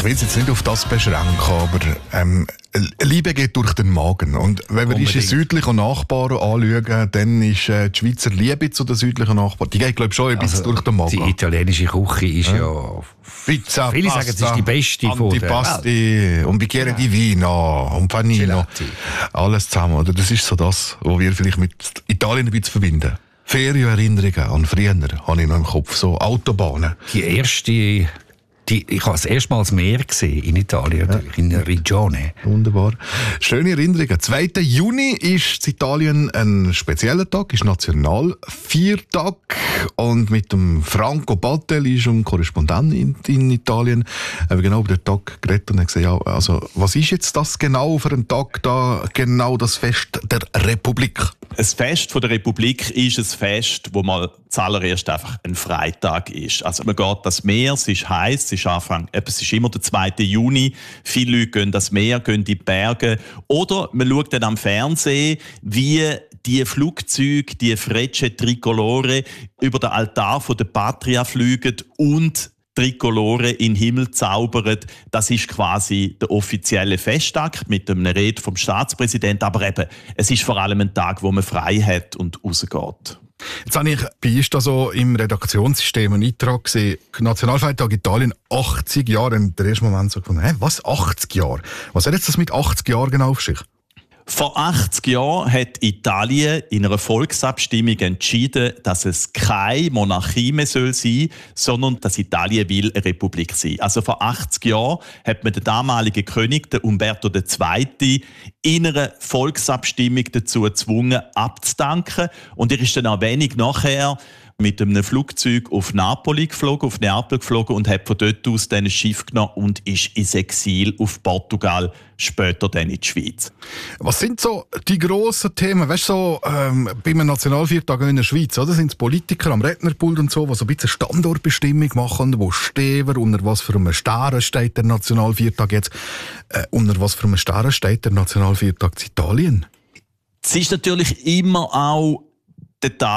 will es jetzt nicht auf das beschränken, aber Liebe geht durch den Magen. Und wenn wir unsere südlichen Nachbarn anschauen, dann ist die Schweizer Liebe zu den südlichen Nachbarn, die geht, glaube ich, schon ein bisschen durch den Magen. Die italienische Küche ist Pizza, viele Pasta, sagen, es ist die beste von der Antipasti und Bicchiere di Vino und Panino. Gelati. Alles zusammen. Oder? Das ist so das, was wir vielleicht mit Italien ein bisschen verbinden. Ferienerinnerungen an früher habe ich noch im Kopf. So Autobahnen. Ich habe das erste Mal das Meer gesehen in Italien, in der Regione. Wunderbar. Schöne Erinnerungen. 2. Juni ist in Italien ein spezieller Tag, ist Nationalviertag. Und mit dem Franco Battelli ist ein Korrespondent in Italien genau über den Tag geredet und hat gesagt, ja, also, was ist jetzt das genau für ein Tag da, genau das Fest der Republik? Ein Fest von der Republik ist ein Fest, wo mal zuallererst einfach ein Freitag ist. Also man geht das Meer, es ist heiß, es ist immer der 2. Juni. Viele Leute gehen das Meer, gehen in die Berge. Oder man schaut dann am Fernsehen, wie die Flugzeuge, die Frecce Tricolore über den Altar von der Patria fliegen und Tricolore in den Himmel zaubern. Das ist quasi der offizielle Festtag mit einem Rede vom Staatspräsidenten. Aber eben, es ist vor allem ein Tag, wo man frei hat und rausgeht. Jetzt habe ich bei Ista so im Redaktionssystem einen Eintrag gesehen, Nationalfeiertag Italien, 80 Jahre. Und der erste Moment so gefunden, was, 80 Jahre? Was hat jetzt das mit 80 Jahren genau auf sich? Vor 80 Jahren hat Italien in einer Volksabstimmung entschieden, dass es keine Monarchie mehr sein soll, sondern dass Italien will eine Republik sein. Also vor 80 Jahren hat man den damaligen König, den Umberto II., in einer Volksabstimmung dazu gezwungen, abzudanken. Und er ist dann auch wenig nachher mit einem Flugzeug auf Neapel geflogen und hat von dort aus dann ein Schiff genommen und ist ins Exil auf Portugal, später dann in die Schweiz. Was sind so die grossen Themen? Weißt du, so, bei einem Nationalviertag in der Schweiz, oder? Sind es Politiker am Rednerpult und so, die so ein bisschen Standortbestimmung machen, wo stehen wir, unter was für einem Stern steht der Nationalviertag jetzt, unter was für einem Stern steht der Nationalviertag in Italien? Es ist natürlich immer auch der Tag,